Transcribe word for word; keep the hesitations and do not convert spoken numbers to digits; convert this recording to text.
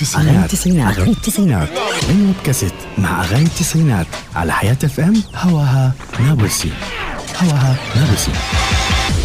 أغاني التسعينات أغاني التسعينات من كاسيت مع أغاني التسعينات على حياة اف ام. هواها نابلسي، هواها نابلسي.